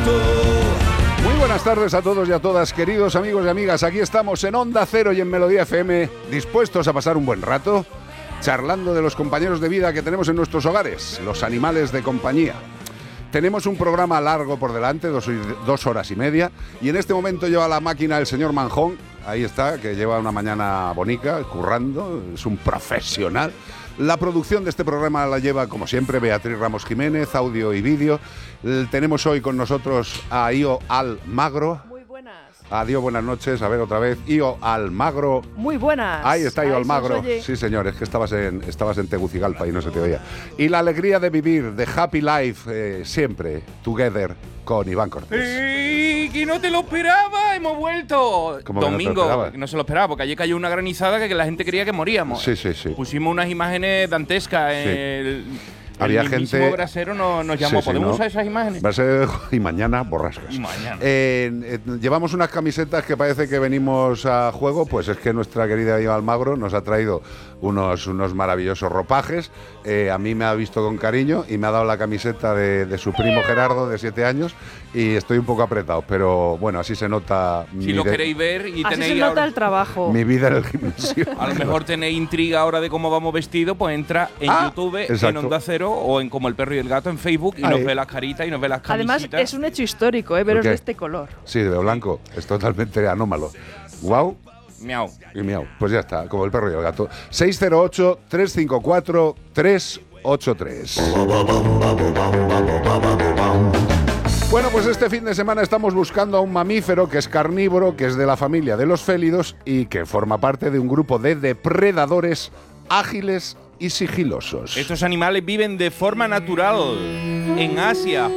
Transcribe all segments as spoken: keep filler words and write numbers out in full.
Muy buenas tardes a todos y a todas, queridos amigos y amigas. Aquí estamos en Onda Cero y en Melodía F M, dispuestos a pasar un buen rato, charlando de los compañeros de vida que tenemos en nuestros hogares, los animales de compañía. Tenemos un programa largo por delante, dos, dos horas y media, y en este momento lleva la máquina el señor Manjón, ahí está, que lleva una mañana bonica, currando, es un profesional. La producción de este programa la lleva, como siempre, Beatriz Ramos Jiménez, audio y vídeo. Tenemos hoy con nosotros a Io Almagro. Muy buenas. Adiós, buenas noches. A ver, otra vez. Io Almagro. Muy buenas. Ahí está Io Ahí Almagro. se os oye. Sí, señor, es que estabas en, estabas en Tegucigalpa y no se te oía. Y la alegría de vivir, de Happy Life, eh, siempre, together, con Iván Cortés. ¡Ey! ¡Que no te lo esperaba! ¡Hemos vuelto! ¿Cómo que no te lo Domingo, esperaba? no se lo esperaba, porque ayer cayó una granizada que la gente creía que moríamos. Sí, sí, sí. Pusimos unas imágenes dantescas. Sí. El, Había el mismísimo gente- Brasero nos, nos llamó. Sí, sí, ¿Podemos ¿no? usar esas imágenes? Va a ser y mañana borrascas. Y mañana. Eh, eh, llevamos unas camisetas que parece que venimos a juego, pues es que nuestra querida Io Almagro nos ha traído unos, unos maravillosos ropajes. Eh, a mí me ha visto con cariño y me ha dado la camiseta de, de su primo Gerardo, de siete años, y estoy un poco apretado, pero bueno, así se nota Si mi, lo de- queréis ver y Así tenéis se nota ahora- el trabajo. mi vida en el gimnasio. a lo mejor tenéis intriga ahora de cómo vamos vestidos, pues entra en Ah, YouTube, exacto. en Onda Cero o en Como el Perro y el Gato en Facebook y Ahí. nos ve las caritas y nos ve las Además, camisitas. es un hecho histórico, ¿eh? Veros ¿Por qué? de este color. Sí, de blanco, es totalmente anómalo. Guau. Miau. Y miau, pues ya está, como el perro y el gato. seis cero ocho, tres cinco cuatro, tres ocho tres. Bueno, pues este fin de semana estamos buscando a un mamífero que es carnívoro, que es de la familia de los félidos y que forma parte de un grupo de depredadores ágiles y sigilosos. Estos animales viven de forma natural en Asia.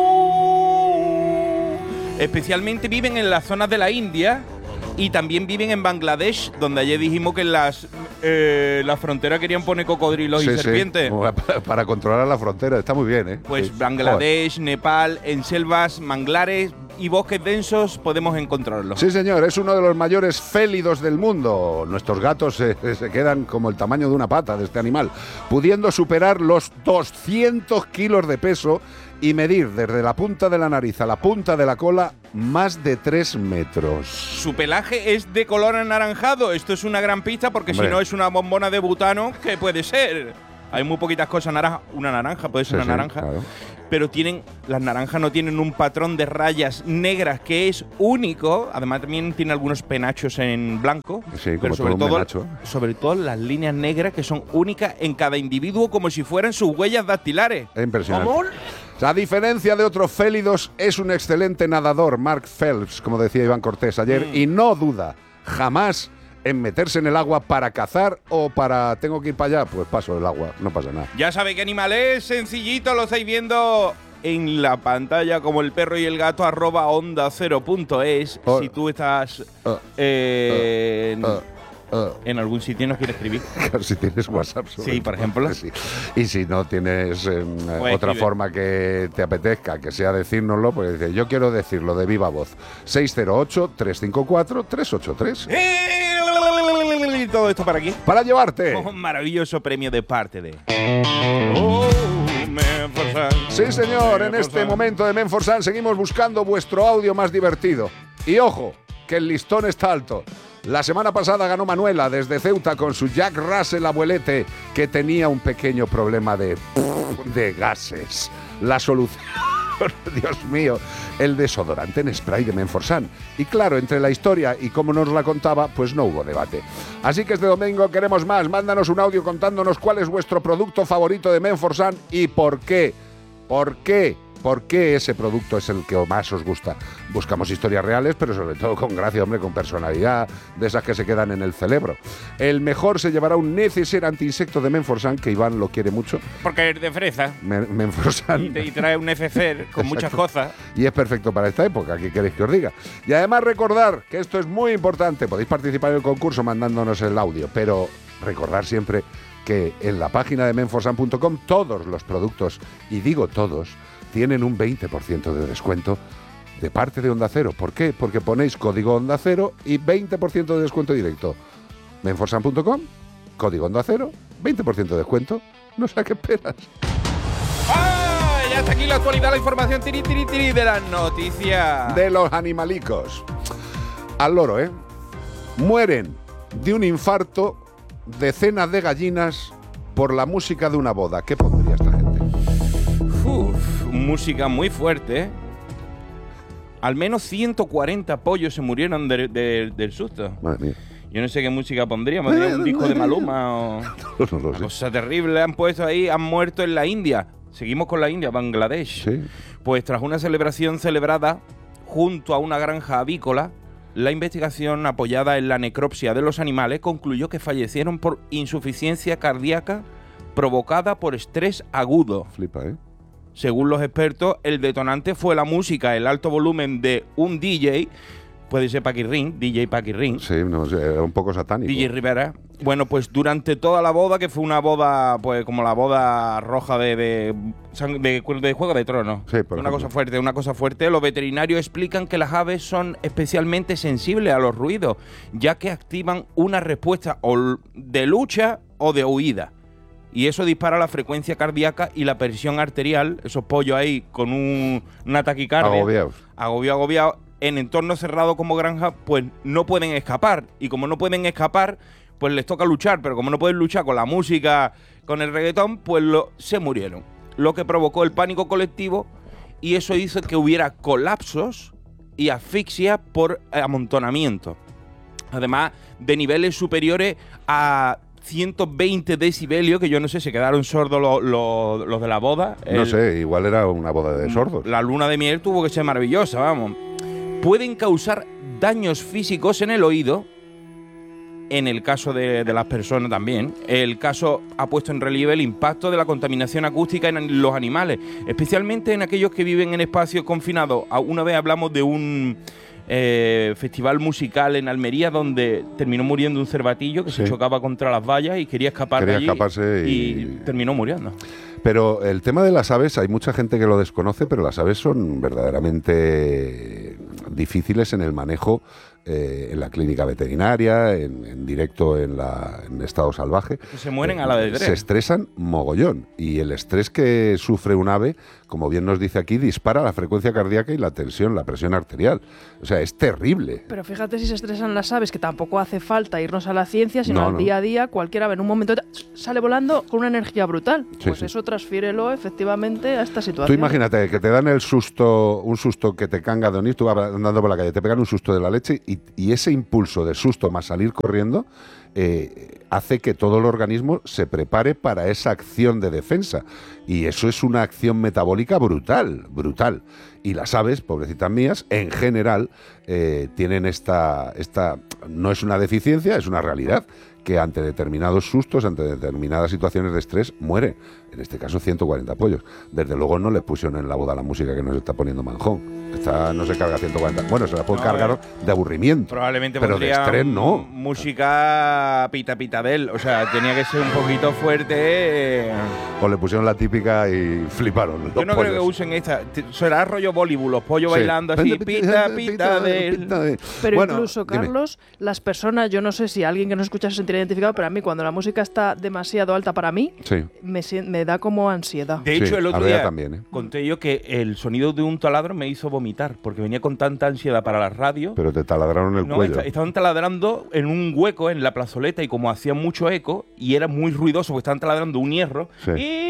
Especialmente viven en las zonas de la India y también viven en Bangladesh, donde ayer dijimos que en las, eh, la frontera querían poner cocodrilos Sí, y sí, serpientes. para, para controlar la frontera, está muy bien, ¿eh? Pues Sí. Bangladesh, Nepal, en selvas, manglares y bosques densos podemos encontrarlos. Sí, señor, es uno de los mayores félidos del mundo. Nuestros gatos se, se quedan como el tamaño de una pata de este animal, pudiendo superar los doscientos kilos de peso y medir desde la punta de la nariz a la punta de la cola más de tres metros. Su pelaje es de color anaranjado. Esto es una gran pista porque Hombre. si no es una bombona de butano, ¿qué puede ser? Hay muy poquitas cosas naranja. Una naranja, puede ser Sí, una sí, naranja. claro. Pero tienen, las naranjas no tienen un patrón de rayas negras que es único. Además también tiene algunos penachos en blanco. Sí, como pero sobre todo un todo, penacho. sobre todo las líneas negras que son únicas en cada individuo, como si fueran sus huellas dactilares. Es impresionante. A diferencia de otros félidos, es un excelente nadador, Mark Phelps, como decía Iván Cortés ayer, Mm. y no duda jamás en meterse en el agua para cazar o para tengo que ir para allá, pues paso el agua, no pasa nada. Ya sabéis qué animal es, sencillito, lo estáis viendo en la pantalla como el perro y el gato, arroba onda cero punto es. Oh. Si tú estás Oh. eh, en, Uh, uh, en algún sitio y nos quieres escribir. Claro, si tienes WhatsApp. sobre Sí, por todo, ejemplo. sí. Y si no tienes eh, Pues otra escribe. forma que te apetezca, que sea decírnoslo, pues dice, yo quiero decirlo de viva voz. seis cero ocho, tres cinco cuatro, tres ocho tres. Y todo esto para aquí. Para llevarte. Un maravilloso premio de parte de... Oh, Menforsan. Sí, señor, en este Menforsan. momento de Menforsan seguimos buscando vuestro audio más divertido. Y ojo, que el listón está alto. La semana pasada ganó Manuela desde Ceuta con su Jack Russell abuelete, que tenía un pequeño problema de, de gases. La solución, Dios mío, el desodorante en spray de Menforsan. Y claro, entre la historia y cómo nos la contaba, pues no hubo debate. Así que este domingo queremos más. Mándanos un audio contándonos cuál es vuestro producto favorito de Menforsan y por qué. ¿Por qué? ¿Por qué ese producto es el que más os gusta? Buscamos historias reales, pero sobre todo con gracia, hombre, con personalidad, de esas que se quedan en el cerebro. El mejor se llevará un neceser antiinsecto de Menforsan, que Iván lo quiere mucho. Porque es de fresa Men- Menforsan. y, te- y trae un neceser con muchas Exacto. cosas. Y es perfecto para esta época, ¿qué queréis que os diga? Y además recordar que esto es muy importante, podéis participar en el concurso mandándonos el audio, pero recordar siempre que en la página de menforsan punto com todos los productos, y digo todos, tienen un veinte por ciento de descuento de parte de Onda Cero. ¿Por qué? Porque ponéis código Onda Cero y veinte por ciento de descuento directo. menforsan punto com, código Onda Cero, veinte por ciento de descuento. No sé a qué esperas. ¡Ah! Ya hasta aquí la actualidad, la información tiri, tiri, tiri de las noticias. De los animalicos. Al loro, ¿eh? Mueren de un infarto decenas de gallinas por la música de una boda. ¿Qué pondría esta gente? Uf, música muy fuerte, ¿eh? Al menos ciento cuarenta pollos se murieron de, de, del susto. Madre mía. Yo no sé qué música pondría, pondría un disco de Maluma o No, no lo una sé. cosa terrible. Han puesto ahí, han muerto en la India. Seguimos con la India, Bangladesh. Sí. Pues tras una celebración celebrada junto a una granja avícola, la investigación apoyada en la necropsia de los animales concluyó que fallecieron por insuficiencia cardíaca provocada por estrés agudo. Flipa, ¿eh? Según los expertos, el detonante fue la música, el alto volumen de un D J, puede ser Paquirrín, D J Paquirrín, Sí, no sé, era un poco satánico. D J Rivera. Bueno, pues durante toda la boda, que fue una boda, pues como la boda roja de, de, de, de Juego de Tronos. Sí, por una ejemplo. cosa fuerte, una cosa fuerte. Los veterinarios explican que las aves son especialmente sensibles a los ruidos, ya que activan una respuesta o de lucha o de huida. Y eso dispara la frecuencia cardíaca y la presión arterial. Esos pollos ahí con un, una taquicardia. Agobiados. Agobiado, agobiado. En entornos cerrados como granja, pues no pueden escapar. Y como no pueden escapar, pues les toca luchar. Pero como no pueden luchar con la música, con el reggaetón, pues lo, se murieron. Lo que provocó el pánico colectivo y eso hizo que hubiera colapsos y asfixia por amontonamiento. Además de niveles superiores a ciento veinte decibelios, que yo no sé, se quedaron sordos los, los, los de la boda. No El- sé, igual era una boda de sordos. La luna de miel tuvo que ser maravillosa, vamos. Pueden causar daños físicos en el oído, en el caso de, de las personas también. El caso ha puesto en relieve el impacto de la contaminación acústica en los animales, especialmente en aquellos que viven en espacios confinados. A- Una vez hablamos de un eh, festival musical en Almería donde terminó muriendo un cervatillo que Sí. se chocaba contra las vallas y quería escapar Quería de allí escaparse y- y terminó muriendo. Pero el tema de las aves, hay mucha gente que lo desconoce, pero las aves son verdaderamente difíciles en el manejo eh, en la clínica veterinaria, en, en directo en, la, en estado salvaje. Que se mueren a la de Se tres. estresan mogollón. Y el estrés que sufre un ave, como bien nos dice aquí, dispara la frecuencia cardíaca y la tensión, la presión arterial. O sea, es terrible. Pero fíjate si se estresan las aves, que tampoco hace falta irnos a la ciencia, sino No, al no. día a día, cualquier ave en un momento sale volando con una energía brutal. Sí, pues sí. eso transfiérelo efectivamente a esta Tú situación. imagínate que te dan el susto, un susto que te canga de unir, tú vas andando por la calle, te pegan un susto de la leche y, y ese impulso de susto más salir corriendo eh, hace que todo el organismo se prepare para esa acción de defensa. Y eso es una acción metabólica brutal, brutal. Y las aves, pobrecitas mías, en general eh, tienen esta, esta, no es una deficiencia, es una realidad, que ante determinados sustos, ante determinadas situaciones de estrés, mueren. En este caso, ciento cuarenta pollos. Desde luego no le pusieron en la boda la música que nos está poniendo Manjón. Esta no se carga ciento cuarenta. Bueno, se la puede No, cargar eh. de aburrimiento. Probablemente pero de pondría estrés no. m- música pita pita de él. O sea, tenía que ser un poquito fuerte. eh. O le pusieron la típica y fliparon. Yo los no creo que pollos. usen esta. T- Será rollo Bollywood, los pollos Sí. bailando así, pita pita de él. Pita de- Pero Bueno, incluso, dime. Carlos, las personas, yo no sé si alguien que nos escucha se sentirá identificado, pero a mí cuando la música está demasiado alta para mí, Sí. me, sien- me da como ansiedad. De Sí, hecho, el a otro Bea día también, ¿eh? conté yo que el sonido de un taladro me hizo vomitar porque venía con tanta ansiedad para la radio. Pero te taladraron el No, cuello. esta- estaban taladrando en un hueco en la plazoleta y como hacía mucho eco y era muy ruidoso porque estaban taladrando un hierro Sí.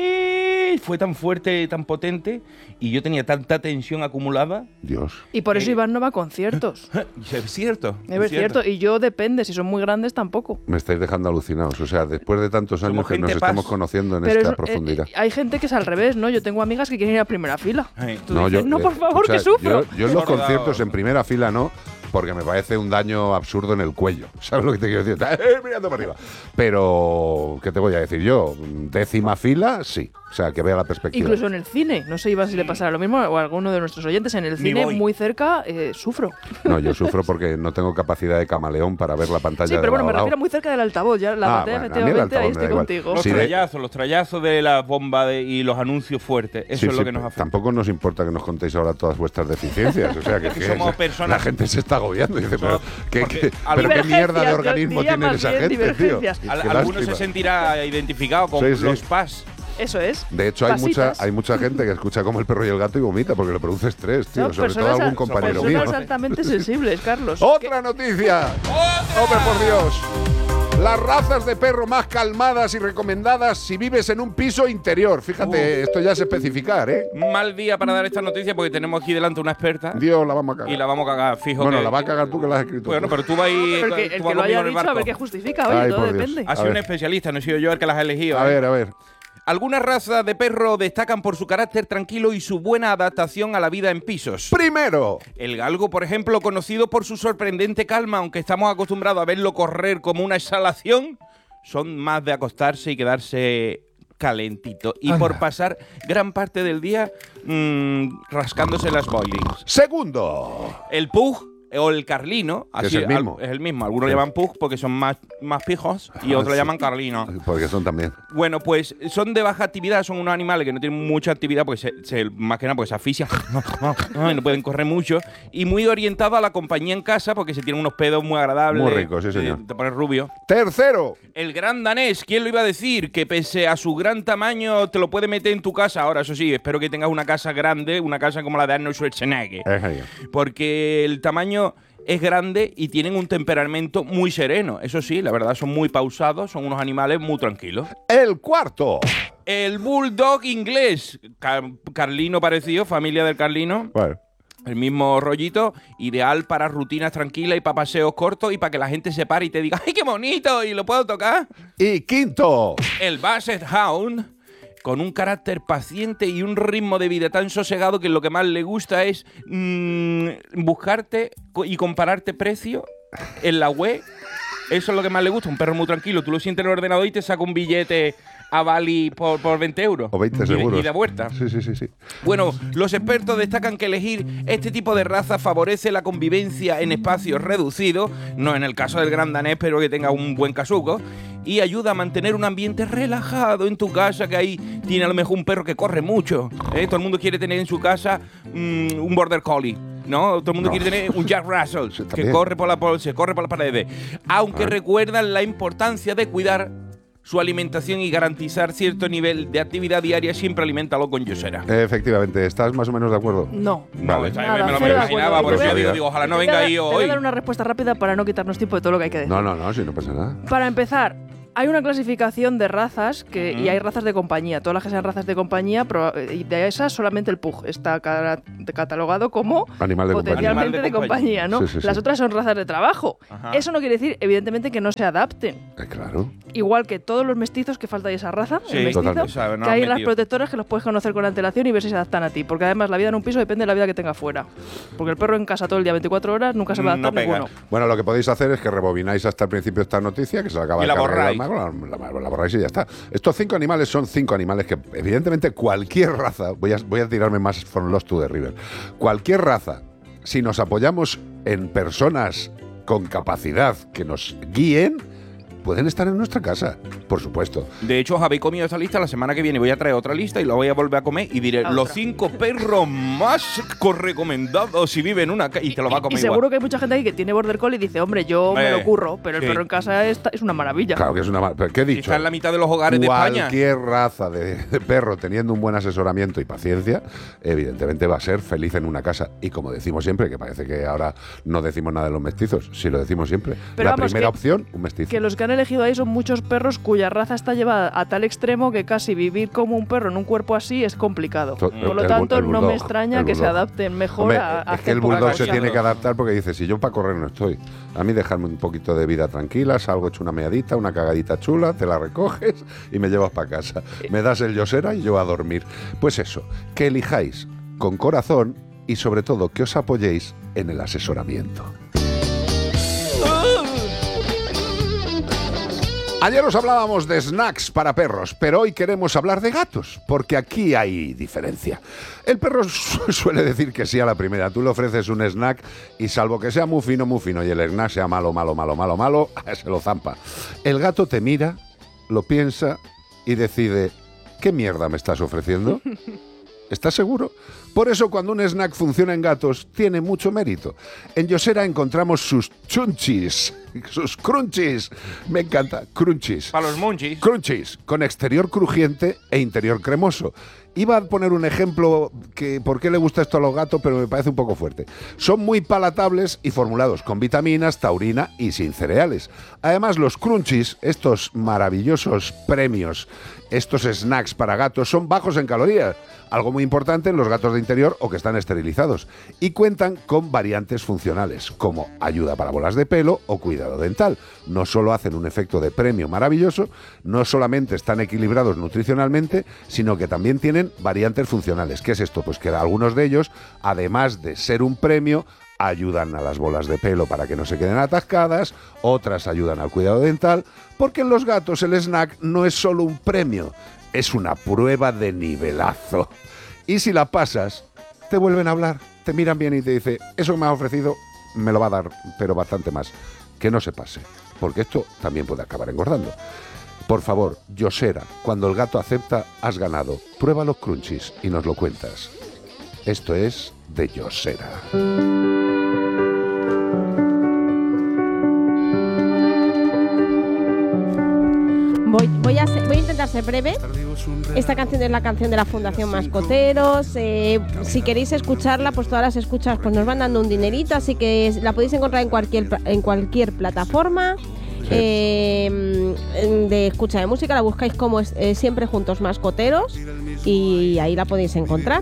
y fue tan fuerte, tan potente y yo tenía tanta tensión acumulada. Dios. Y por eso Eh. Iván no va a conciertos. Es cierto. Es cierto. Y yo depende, si son muy grandes tampoco. Me estáis dejando alucinados. O sea, después de tantos Somos años que nos gente paz. estamos conociendo en Pero esta es- eh, profundidad. eh, hay gente que es al revés, ¿no? Yo tengo amigas que quieren ir a primera fila. Ay. Tú dices, no, por eh, favor, que escucha, sufro. Yo, yo en los Hemos rodado- conciertos en primera fila no, porque me parece un daño absurdo en el cuello. ¿Sabes lo que te quiero decir? ¡Eh, mirando para arriba! Pero, ¿qué te voy a decir yo? Décima fila, sí. O sea, que vea la perspectiva. Incluso en el cine, no sé Iván si le pasará lo mismo o a alguno de nuestros oyentes, en el Ni cine voy. muy cerca eh, sufro. No, yo sufro porque no tengo capacidad de camaleón para ver la pantalla Sí, de pero bueno, me lado a lado. refiero muy cerca del altavoz, ya la Ah, pantalla bueno, a mí el efectivamente ahí altavoz me da estoy igual. contigo. Los Sí, de- trallazos, los trallazos de la bomba de- y los anuncios fuertes. Eso Sí, es lo sí, que nos pero afecta. tampoco nos importa que nos contéis ahora todas vuestras deficiencias. O sea, que, Que que somos es- personas- la gente se está agobiando. Y dice, pero, Somos- ¿qué, porque qué- al- pero qué mierda de Divergencias, yo organismo diría tienen más esa bien gente, tío? divergencias. Al- Qué alguno se lástima. sentirá identificado con Sí, sí. los P A S. Eso es. De hecho, hay mucha, Pasitas. hay mucha gente que escucha como el perro y el gato y vomita porque le produce estrés, tío. No, sobre todo personas algún a- compañero personas mío. altamente sensibles, Carlos. ¡Otra noticia! ¡Hombre, por Dios! Las razas de perro más calmadas y recomendadas si vives en un piso interior. Fíjate, esto ya es especificar, ¿eh? Mal día para dar esta noticia porque tenemos aquí delante una experta Dios, la vamos a cagar. y la vamos a cagar, fijo. Bueno, que- la vas a cagar tú que la has escrito. Bueno, pero tú vas ahí. Pero el que, el tú vas que lo conmigo haya en el dicho, a barco. ver qué justifica. Oye, Ay, todo por Dios. depende. Ha A sido un ver. especialista, no he sido yo el que las ha elegido. A ¿eh? ver, a ver. Algunas razas de perro destacan por su carácter tranquilo y su buena adaptación a la vida en pisos. Primero, El galgo, por ejemplo, conocido por su sorprendente calma, aunque estamos acostumbrados a verlo correr como una exhalación, son más de acostarse y quedarse calentito. Y Anda. por pasar gran parte del día mmm, rascándose las boilings. segundo. El pug o el carlino, Que así es el mismo. al- es el mismo. Algunos Sí. llaman pug porque son más, más pijos y Ah, otros sí. llaman carlino. Porque son también. Bueno, pues son de baja actividad, son unos animales que no tienen mucha actividad, porque se, se- más que nada porque se asfixian, Ay, no pueden correr mucho, y muy orientados a la compañía en casa, porque se tienen unos pedos muy agradables. Muy ricos, sí, eh, señor. Te pones rubio. Tercero. El gran danés, ¿quién lo iba a decir? Que pese a su gran tamaño te lo puede meter en tu casa. Ahora, eso sí, espero que tengas una casa grande, una casa como la de Arnold Schwarzenegger. Es ahí. Porque el tamaño es grande y tienen un temperamento muy sereno. Eso sí, la verdad, son muy pausados, son unos animales muy tranquilos. El cuarto. El bulldog inglés, Car- Carlino parecido, familia del Carlino. Bueno. El mismo rollito, ideal para rutinas tranquilas y para paseos cortos y para que la gente se pare y te diga ¡ay, qué bonito! ¿Y lo puedo tocar? Y quinto. El Basset Hound, con un carácter paciente y un ritmo de vida tan sosegado que lo que más le gusta es mm, buscarte co- y compararte precio en la web. Eso es lo que más le gusta, un perro muy tranquilo. Tú lo sientes en el ordenador y te saca un billete a Bali por, por veinte euros. O veinte Y de- seguros. Y de vuelta. Sí, sí, sí, sí. Bueno, los expertos destacan que elegir este tipo de raza favorece la convivencia en espacios reducidos, no en el caso del gran danés, pero que tenga un buen casuco, y ayuda a mantener un ambiente relajado en tu casa, que ahí tiene a lo mejor un perro que corre mucho. ¿eh? Todo el mundo quiere tener en su casa mm, un border collie. ¿No? Todo el mundo No. quiere tener un Jack Russell Sí, que también. corre por la por- se corre por las paredes. Aunque Ah. recuerdan la importancia de cuidar su alimentación y garantizar cierto nivel de actividad diaria, siempre aliméntalo con yosera. Efectivamente, ¿estás más o menos de acuerdo? No. No, Vale. esta- Nada, me lo cero de imaginaba, acuerdo. por eso Te voy a- digo, digo, ojalá no Te voy a venga dar- ahí Te voy a hoy. dar una respuesta rápida para no quitarnos tiempo de todo lo que hay que decir. No, no, no, si no pasa nada. Para empezar, hay una clasificación de razas que, Ujú. y hay razas de compañía. Todas las que sean razas de compañía, pero, y de esas solamente el pug está ca- catalogado como Animal de compañía. potencialmente Animal de de compañía, ¿no? Sí, sí, sí. Las otras son razas de trabajo. Ajá. Eso no quiere decir, evidentemente, que no se adapten. Eh, claro. Igual que todos los mestizos, que falta ahí esa raza, Sí, el mestizo, totalmente. Sabe, no que hay han en las metido. protectoras que los puedes conocer con antelación y ver si se adaptan a ti. Porque además la vida en un piso depende de la vida que tenga fuera. Porque el perro en casa todo el día, veinticuatro horas, nunca se va a No adaptar pega. ninguno. Bueno, lo que podéis hacer es que rebobináis hasta el principio esta noticia, que se la acaba Y de la cargar borráis. el mago, la, la- la borráis y ya está. Estos cinco animales son cinco animales que, evidentemente, cualquier raza, voy a, voy a tirarme más from Lost to the River, cualquier raza, si nos apoyamos en personas con capacidad que nos guíen, pueden estar en nuestra casa, por supuesto. De hecho, os habéis comido esta lista. La semana que viene voy a traer otra lista y la voy a volver a comer y diré La los otra. cinco perros más recomendados si vive en una casa. Y te lo va a Y comer seguro igual. que hay mucha gente ahí que tiene border collie y dice, hombre, yo me Eh, lo curro, pero el sí. perro en casa es, es una maravilla. Claro que es una... ma- ¿Pero ¿Qué he Y dicho? está en la mitad de los hogares de España. Cualquier raza de, de perro teniendo un buen asesoramiento y paciencia, evidentemente va a ser feliz en una casa. Y como decimos siempre, que parece que ahora no decimos nada de los mestizos, sí lo decimos siempre. Pero la vamos, primera que- opción, un mestizo. Que los que han elegido ahí son muchos perros cuya raza está llevada a tal extremo que casi vivir como un perro en un cuerpo así es complicado. To- Por el lo bu- tanto, el no bulldog, me extraña el que se bulldog. adapten mejor Hombre, a, a es que hacer el poca bulldog se cosa. tiene que adaptar porque dice, si yo para correr no estoy, a mí dejarme un poquito de vida tranquila, salgo hecho una meadita, una cagadita chula, te la recoges y me llevas para casa. Me das el yosera y yo a dormir. Pues eso, que elijáis con corazón y sobre todo que os apoyéis en el asesoramiento. Ayer os hablábamos de snacks para perros, pero hoy queremos hablar de gatos, porque aquí hay diferencia. El perro su- suele decir que sí a la primera. Tú le ofreces un snack y salvo que sea muy fino, muy fino y el snack sea malo, malo, malo, malo, malo, se lo zampa. El gato te mira, lo piensa y decide, ¿qué mierda me estás ofreciendo? ¿Estás seguro? Por eso cuando un snack funciona en gatos, tiene mucho mérito. En Yosera encontramos sus chunchis. sus crunchies. Me encanta, crunchies. Para los munchies. Crunchies, con exterior crujiente e interior cremoso. Iba a poner un ejemplo que por qué le gusta esto a los gatos, pero me parece un poco fuerte. Son muy palatables y formulados con vitaminas, taurina y sin cereales. Además, los crunchies, estos maravillosos premios, estos snacks para gatos, son bajos en calorías, algo muy importante en los gatos de interior o que están esterilizados, y cuentan con variantes funcionales, como ayuda para bolas de pelo o cuidado dental. No solo hacen un efecto de premio maravilloso, no solamente están equilibrados nutricionalmente, sino que también tienen variantes funcionales. ¿Qué es esto? Pues que algunos de ellos, además de ser un premio, ayudan a las bolas de pelo para que no se queden atascadas, otras ayudan al cuidado dental, porque en los gatos el snack no es solo un premio, es una prueba de nivelazo. Y si la pasas, te vuelven a hablar, te miran bien y te dicen, eso que me has ofrecido me lo va a dar, pero bastante más. Que no se pase, porque esto también puede acabar engordando. Por favor, Yosera, cuando el gato acepta, has ganado. Prueba los crunchies y nos lo cuentas. Esto es de Yosera. Voy, voy, a ser, voy a intentar ser breve. Esta canción es la canción de la Fundación Mascoteros. Eh, si queréis escucharla, pues todas las escuchas pues nos van dando un dinerito, así que la podéis encontrar en cualquier, en cualquier plataforma. Sí. Eh, de escucha de música, la buscáis como eh, Siempre Juntos Mascoteros y ahí la podéis encontrar.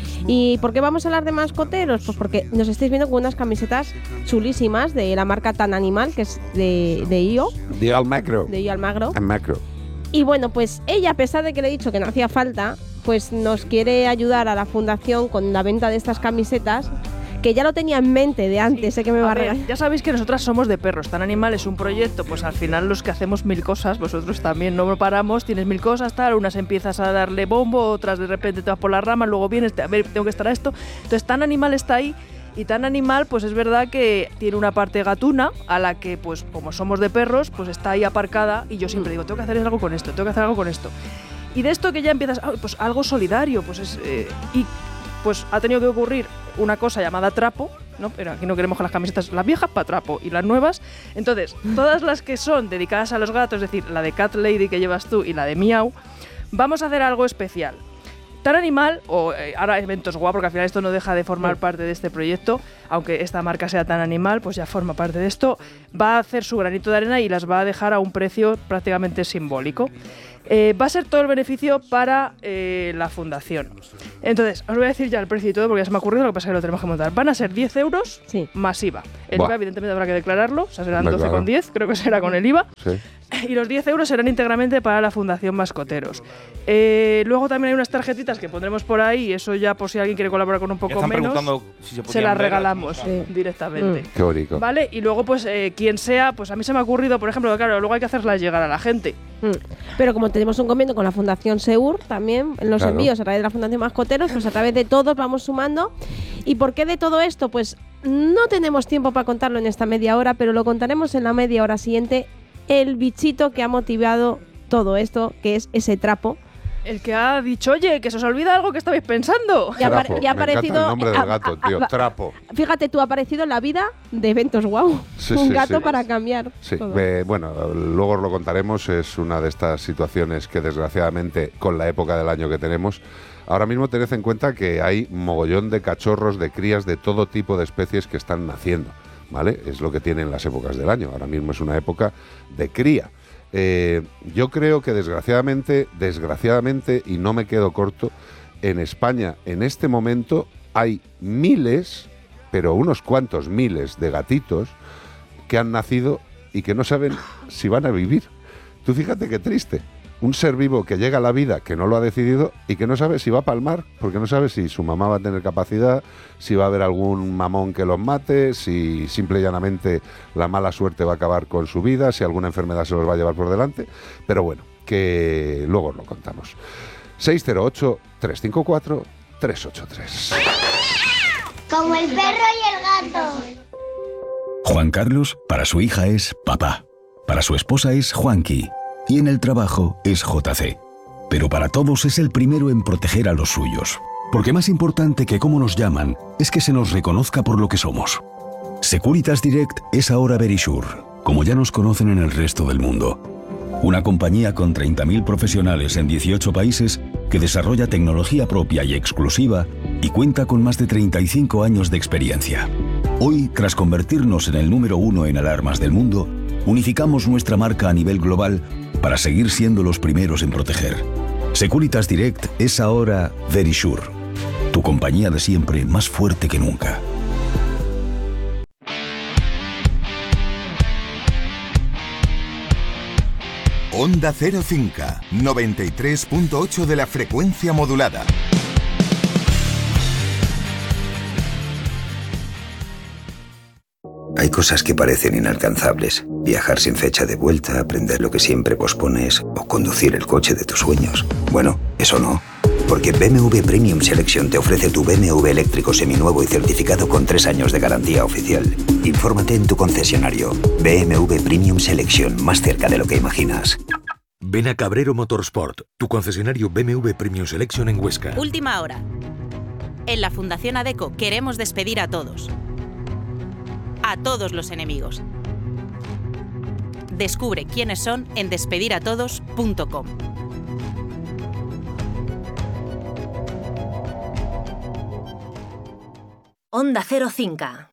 ¿Y por qué vamos a hablar de mascoteros? Pues porque nos estáis viendo con unas camisetas chulísimas de la marca Tan Animal, que es de, de I O. De Almagro. De I O Almagro. Almagro. Y bueno, pues ella, a pesar de que le he dicho que no hacía falta, pues nos quiere ayudar a la fundación con la venta de estas camisetas, que ya lo tenía en mente de antes, sí. Sé que me va a regalar. Ya sabéis que nosotras somos de perros. Tan Animal es un proyecto, pues al final los que hacemos mil cosas, vosotros también no paramos, tienes mil cosas, tal, unas empiezas a darle bombo, otras de repente te vas por las ramas, luego vienes, a ver, tengo que estar a esto. Entonces Tan Animal está ahí. Y Tan Animal, pues es verdad que tiene una parte gatuna a la que, pues como somos de perros, pues está ahí aparcada y yo siempre digo, tengo que hacer algo con esto, tengo que hacer algo con esto. Y de esto que ya empiezas, ah, pues algo solidario, pues es... Eh, y pues ha tenido que ocurrir una cosa llamada trapo, ¿no? Pero aquí no queremos que las camisetas, las viejas para trapo y las nuevas. Entonces, todas las que son dedicadas a los gatos, es decir, la de Cat Lady que llevas tú y la de Miau, vamos a hacer algo especial. Tan Animal, o eh, ahora Eventos Guau, porque al final esto no deja de formar parte de este proyecto, aunque esta marca sea Tan Animal, pues ya forma parte de esto, va a hacer su granito de arena y las va a dejar a un precio prácticamente simbólico. Eh, va a ser todo el beneficio para eh, la fundación. Entonces, os voy a decir ya el precio y todo porque ya se me ha ocurrido, lo que pasa es que lo tenemos que montar. Van a ser diez euros sí. Más I V A. El I V A evidentemente habrá que declararlo, o sea, serán claro. doce con diez, creo que será con el I V A. Sí. Y los diez euros serán íntegramente para la Fundación Mascoteros. Eh, luego también hay unas tarjetitas que pondremos por ahí, eso ya por si alguien quiere colaborar con un poco están menos, si se, se las regalamos sí. directamente. Mm. Qué bonito. ¿Vale? Y luego, pues, eh, quien sea, pues a mí se me ha ocurrido, por ejemplo, claro, luego hay que hacerlas llegar a la gente. Mm. Pero como tenemos un convenio con la Fundación Seur, también en los claro. envíos a través de la Fundación Mascoteros, pues a través de todos vamos sumando. ¿Y por qué de todo esto? Pues no tenemos tiempo para contarlo en esta media hora, pero lo contaremos en la media hora siguiente. El bichito que ha motivado todo esto, que es ese trapo. El que ha dicho, oye, que se os olvida algo que estabais pensando. Y ha, y ha aparecido. Me encanta el nombre del a, gato, a, tío, a, Trapo. Fíjate, tú ha aparecido en la vida de Eventos Guau. Sí, un sí, gato sí. para cambiar. Sí, todo. eh, bueno, luego os lo contaremos. Es una de estas situaciones que, desgraciadamente, con la época del año que tenemos, ahora mismo tened en cuenta que hay mogollón de cachorros, de crías de todo tipo de especies que están naciendo, ¿vale? Es lo que tienen las épocas del año. Ahora mismo es una época de cría. Eh, yo creo que desgraciadamente, desgraciadamente, y no me quedo corto, en España en este momento hay miles, pero unos cuantos miles de gatitos que han nacido y que no saben si van a vivir. Tú fíjate qué triste. Un ser vivo que llega a la vida, que no lo ha decidido y que no sabe si va a palmar, porque no sabe si su mamá va a tener capacidad, si va a haber algún mamón que los mate, si simple y llanamente la mala suerte va a acabar con su vida, si alguna enfermedad se los va a llevar por delante. Pero bueno, que luego os lo contamos. seis cero ocho, tres cinco cuatro, tres ocho tres. Como el perro y el gato. Juan Carlos, para su hija es papá. Para su esposa es Juanqui. Y en el trabajo es J C. Pero para todos es el primero en proteger a los suyos. Porque más importante que cómo nos llaman es que se nos reconozca por lo que somos. Securitas Direct es ahora Verisure. como ya nos conocen en el resto del mundo. Una compañía con treinta mil profesionales en dieciocho países que desarrolla tecnología propia y exclusiva y cuenta con más de treinta y cinco años de experiencia. Hoy, tras convertirnos en el número uno en alarmas del mundo, unificamos nuestra marca a nivel global para seguir siendo los primeros en proteger. Securitas Direct es ahora Verisure, tu compañía de siempre más fuerte que nunca. Onda Cero Cinca, noventa y tres punto ocho de la frecuencia modulada. Hay cosas que parecen inalcanzables. Viajar sin fecha de vuelta, aprender lo que siempre pospones o conducir el coche de tus sueños. Bueno, eso no. Porque B M W Premium Selection te ofrece tu B M W eléctrico seminuevo y certificado con tres años de garantía oficial. Infórmate en tu concesionario. B M W Premium Selection, más cerca de lo que imaginas. Ven a Cabrero Motorsport, tu concesionario B M W Premium Selection en Huesca. Última hora. En la Fundación ADECO queremos despedir a todos. A todos los enemigos. Descubre quiénes son en despedir a todos punto com. Onda Cero Cinca.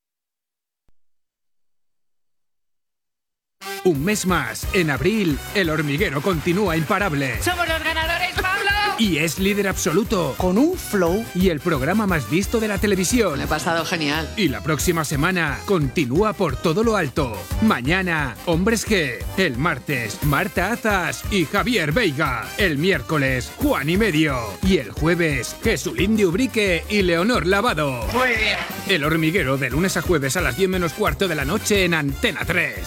Un mes más, en abril, El Hormiguero continúa imparable. ¡Somos los ganadores, Pablo! Y es líder absoluto. Con un flow. Y el programa más visto de la televisión. Me he pasado genial. Y la próxima semana, continúa por todo lo alto. Mañana, Hombres G. El martes, Marta Azas y Javier Veiga. El miércoles, Juan y Medio. Y el jueves, Jesulín de Ubrique y Leonor Lavado. Muy bien. El Hormiguero, de lunes a jueves a las diez menos cuarto de la noche en Antena tres.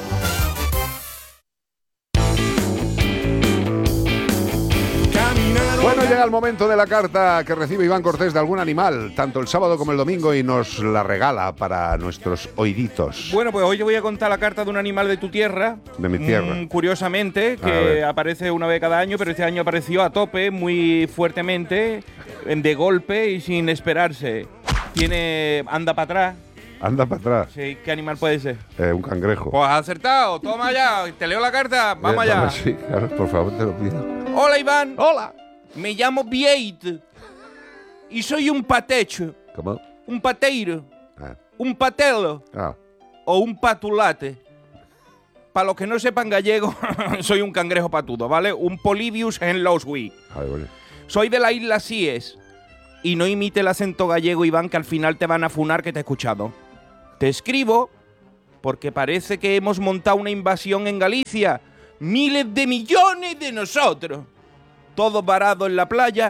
Bueno, llega el momento de la carta que recibe Iván Cortés de algún animal, tanto el sábado como el domingo, y nos la regala para nuestros oíditos. Bueno, pues hoy yo voy a contar la carta de un animal de tu tierra. De mi tierra. Mm, curiosamente, que aparece una vez cada año, pero este año apareció a tope, muy fuertemente, de golpe y sin esperarse. Tiene... anda para atrás. Anda para atrás. Sí, ¿qué animal puede ser? Eh, un cangrejo. Pues has acertado, toma allá, te leo la carta, vamos eh, allá. Vamos, sí, claro, por favor, te lo pido. Hola, Iván. Hola. Me llamo Bieit y soy un patecho. ¿Cómo? Un pateiro. Ah. Un patelo. Ah. O un patulate. Para los que no sepan gallego, soy un cangrejo patudo, ¿vale? Un Polybius henlowswi. Ay, vale. Soy de la isla Sies. Y no imite el acento gallego, Iván, que al final te van a funar que te he escuchado. Te escribo porque parece que hemos montado una invasión en Galicia. Miles de millones de nosotros. Todos varados en la playa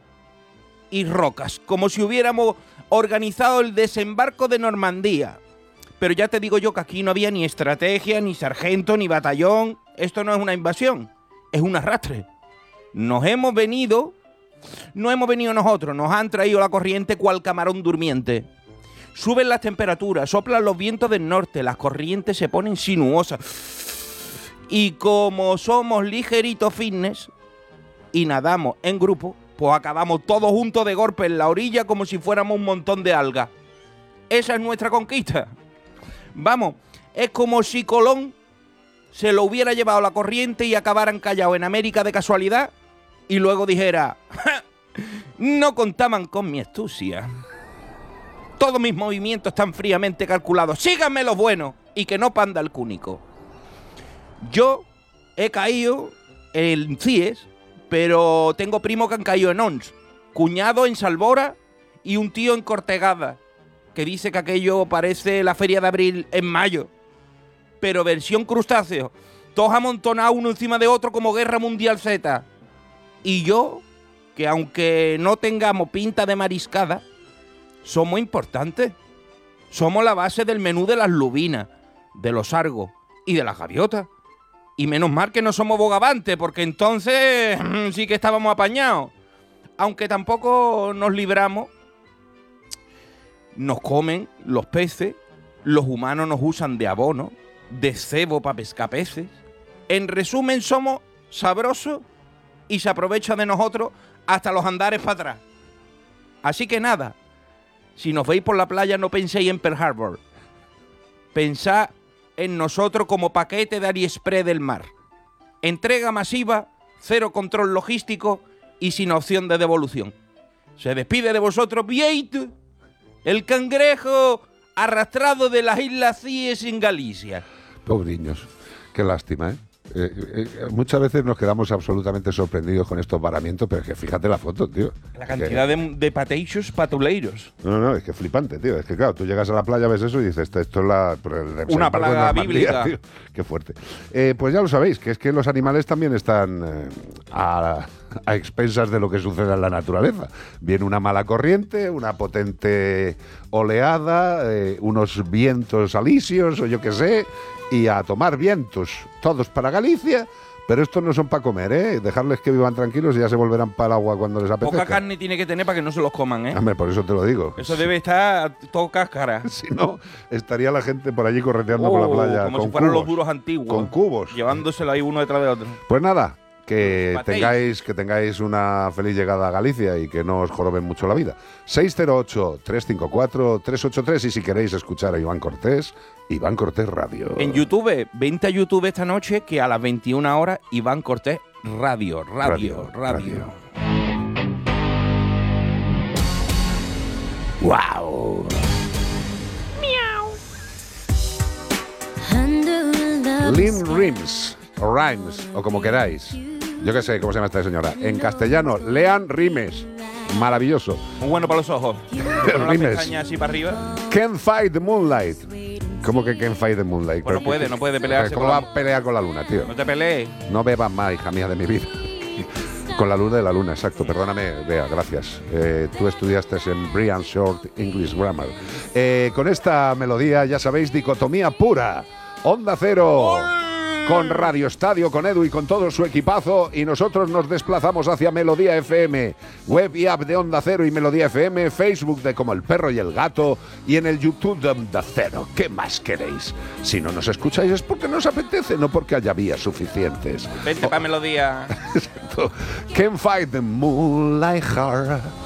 y rocas, como si hubiéramos organizado el desembarco de Normandía. Pero ya te digo yo que aquí no había ni estrategia, ni sargento, ni batallón. Esto no es una invasión, es un arrastre. Nos hemos venido, no hemos venido nosotros, nos han traído la corriente cual camarón durmiente. Suben las temperaturas, soplan los vientos del norte, las corrientes se ponen sinuosas. Y como somos ligeritos fitness y nadamos en grupo, pues acabamos todos juntos de golpe en la orilla como si fuéramos un montón de algas. Esa es nuestra conquista. Vamos, es como si Colón se lo hubiera llevado la corriente y acabaran callados en América de casualidad y luego dijera, no contaban con mi astucia. Todos mis movimientos están fríamente calculados. Síganme los buenos y que no panda el cúnico. Yo he caído en Cies, pero tengo primos que han caído en Ons, cuñado en Salvora y un tío en Cortegada, que dice que aquello parece la feria de abril en mayo. Pero versión crustáceo, todos amontonados uno encima de otro como Guerra Mundial Z. Y yo, que aunque no tengamos pinta de mariscada, somos importantes. Somos la base del menú de las lubinas, de los sargos y de las gaviotas. Y menos mal que no somos bogavantes, porque entonces sí que estábamos apañados. Aunque tampoco nos libramos. Nos comen los peces, los humanos nos usan de abono, de cebo para pescar peces. En resumen, somos sabrosos y se aprovecha de nosotros hasta los andares para atrás. Así que nada, si nos veis por la playa no penséis en Pearl Harbor. Pensad en nosotros como paquete de AliExpress del mar. Entrega masiva, cero control logístico y sin opción de devolución. Se despide de vosotros, Vieito, el cangrejo arrastrado de las Islas Cíes en Galicia. Pobres niños, qué lástima, ¿eh? Eh, eh, muchas veces nos quedamos absolutamente sorprendidos con estos varamientos, pero es que fíjate la foto, tío. La cantidad que, de, de pateixos patuleiros. No, no, es que flipante, tío. Es que claro, tú llegas a la playa, ves eso y dices, esto, esto es la... Una plaga bíblica. Tío. Qué fuerte. Eh, pues ya lo sabéis, que es que los animales también están eh, a, a expensas de lo que sucede en la naturaleza. Viene una mala corriente, una potente oleada, eh, unos vientos alisios o yo qué sé, y a tomar vientos, todos para Galicia, pero estos no son para comer, ¿eh? Dejarles que vivan tranquilos y ya se volverán para el agua cuando les apetezca. Poca carne tiene que tener para que no se los coman, ¿eh? Hombre, por eso te lo digo. Eso debe estar todo cáscara. Si no, estaría la gente por allí correteando oh, por la playa como con si fueran cubos, los duros antiguos. Con cubos. Llevándoselo ahí uno detrás de otro. Pues nada, que Batéis. tengáis, que tengáis una feliz llegada a Galicia y que no os joroben mucho la vida. seis cero ocho, tres cinco cuatro, tres ocho tres y si queréis escuchar a Iván Cortés, Iván Cortés Radio. En YouTube, vente a YouTube esta noche que a las veintiuna horas Iván Cortés Radio, Radio, Radio. radio. ¡Wow! Lynn Rimes, o Rhymes, o como queráis. Yo qué sé cómo se llama esta señora. En castellano, Lean Rimes. Maravilloso. Muy bueno para los ojos. Con la pestaña así para arriba. Can't fight the moonlight. ¿Cómo que can't fight the moonlight? Pues no puede, no puede pelearse. ¿Cómo va a pelear con la luna, tío? No te pelees. No bebas más, hija mía de mi vida. Con la luz de la luna, exacto. Perdóname, Bea, gracias. Eh, tú estudiaste en Brian Short English Grammar. Eh, con esta melodía, ya sabéis, dicotomía pura. Onda Cero. Con Radio Estadio, con Edu y con todo su equipazo, y nosotros nos desplazamos hacia Melodía F M, web y app de Onda Cero y Melodía F M, Facebook de Como el Perro y el Gato y en el YouTube de Onda Cero. ¿Qué más queréis? Si no nos escucháis es porque nos apetece, no porque haya vías suficientes. Vente oh. para Melodía. Can't fight the moonlight heart.